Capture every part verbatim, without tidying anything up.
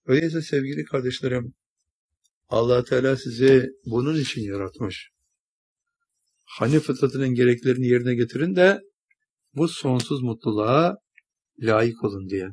Öyleyse sevgili kardeşlerim, Allah Teala sizi bunun için yaratmış. Hani fıtratının gereklerini yerine getirin de bu sonsuz mutluluğa layık olun diye.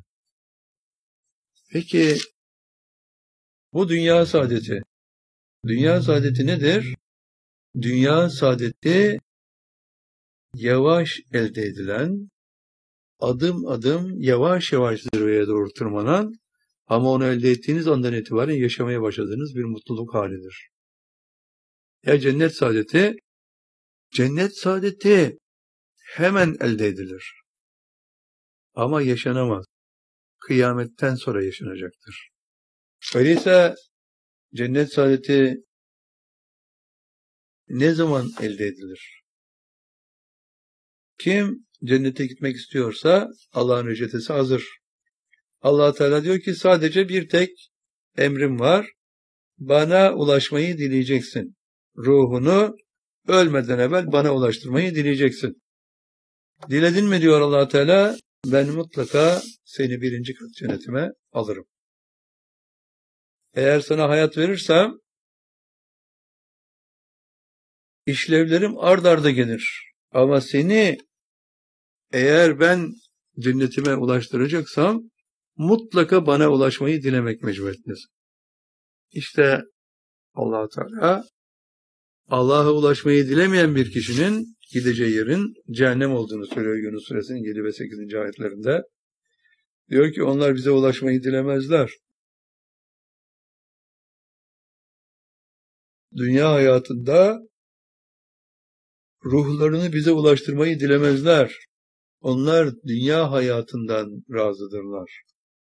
Peki bu dünya saadeti. Dünya saadeti nedir? Dünya saadeti yavaş elde edilen, adım adım yavaş yavaş zirveye doğru tırmanan ama onu elde ettiğiniz andan itibaren yaşamaya başladığınız bir mutluluk halidir. Ya cennet saadeti, cennet saadeti hemen elde edilir. Ama yaşanamaz. Kıyametten sonra yaşanacaktır. Öyleyse cennet saadeti ne zaman elde edilir? Kim cennete gitmek istiyorsa Allah'ın reçetesi hazır. Allah Teala diyor ki sadece bir tek emrim var. Bana ulaşmayı dileyeceksin. Ruhunu ölmeden evvel bana ulaştırmayı dileyeceksin. Diledin mi diyor Allah Teala, ben mutlaka seni birinci kat cennetime alırım. Eğer sana hayat verirsem işlevlerim ard arda gelir. Ama seni eğer ben cennetime ulaştıracaksam mutlaka bana ulaşmayı dilemek mecburiyetindesin. İşte Allah Teala Allah'a ulaşmayı dilemeyen bir kişinin gideceği yerin cehennem olduğunu söylüyor Yunus Suresinin yedi ve sekizinci ayetlerinde. Diyor ki onlar bize ulaşmayı dilemezler. Dünya hayatında ruhlarını bize ulaştırmayı dilemezler. Onlar dünya hayatından razıdırlar.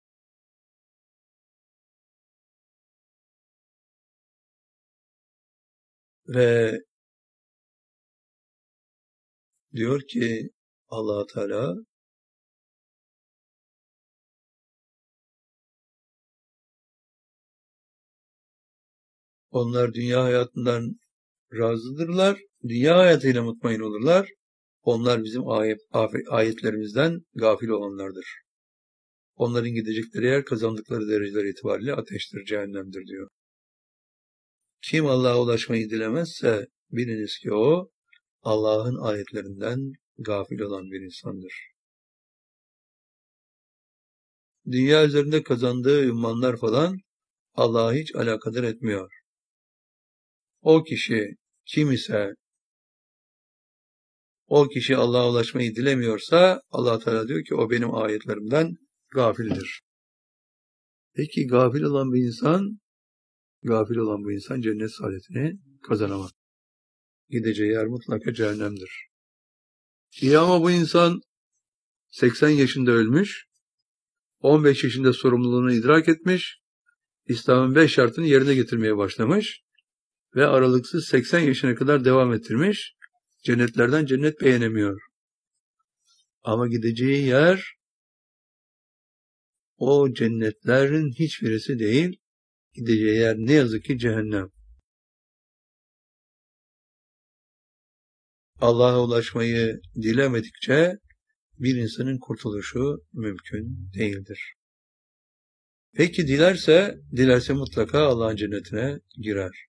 Ve diyor ki Allah Teala onlar dünya hayatından razıdırlar. Dünya hayatıyla mutmain olurlar. Onlar bizim ayet, ayetlerimizden gafil olanlardır. Onların gidecekleri yer kazandıkları dereceler itibariyle ateştir, cehennemdir diyor. Kim Allah'a ulaşmayı dilemezse biliniz ki o Allah'ın ayetlerinden gafil olan bir insandır. Dünya üzerinde kazandığı ünvanlar falan Allah'a hiç alakadar etmiyor. O kişi kim ise o kişi Allah'a ulaşmayı dilemiyorsa Allah Teala diyor ki o benim ayetlerimden gafildir. Peki gafil olan bir insan gafil olan bu insan cennet saadetini kazanamaz. Gideceği yer mutlaka cehennemdir. İyi ama bu insan seksen yaşında ölmüş, on beş yaşında sorumluluğunu idrak etmiş, İslam'ın beş şartını yerine getirmeye başlamış ve aralıksız seksen yaşına kadar devam ettirmiş, cennetlerden cennet beğenemiyor. Ama gideceği yer o cennetlerin hiçbirisi değil, gideceği yer ne yazık ki cehennem. Allah'a ulaşmayı dilemedikçe bir insanın kurtuluşu mümkün değildir. Peki dilerse, dilerse mutlaka Allah'ın cennetine girer.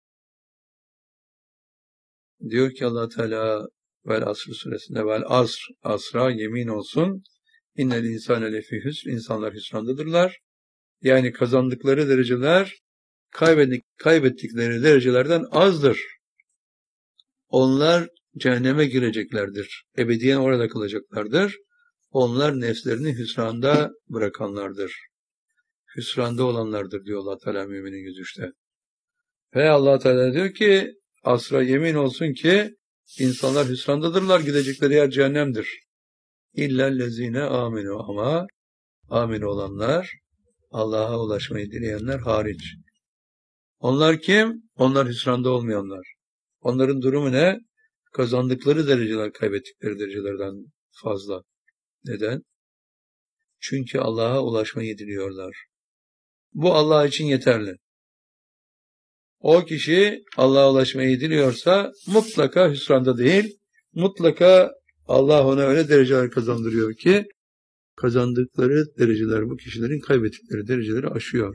Diyor ki Allah Teala vel asr suresinde vel asr, asra yemin olsun innel insane lefî hüsr, insanlar hüsrandadırlar. Yani kazandıkları dereceler kaybettik, kaybettikleri derecelerden azdır. Onlar cehenneme gireceklerdir. Ebediyen orada kalacaklardır. Onlar nefslerini hüsranda bırakanlardır. Hüsranda olanlardır diyor Allah Teala Müminin yüz üçte. Ve Allah Teala diyor ki asra yemin olsun ki insanlar hüsrandadırlar, gidecekleri yer cehennemdir. İllellezine aminu, ama amin olanlar, Allah'a ulaşmayı dileyenler hariç. Onlar kim? Onlar hüsranda olmayanlar. Onların durumu ne? Kazandıkları dereceler kaybettikleri derecelerden fazla. Neden? Çünkü Allah'a ulaşmayı diliyorlar. Bu Allah için yeterli. O kişi Allah'a ulaşmayı diliyorsa mutlaka hüsranda değil, mutlaka Allah ona öyle dereceler kazandırıyor ki kazandıkları dereceler bu kişilerin kaybettikleri dereceleri aşıyor.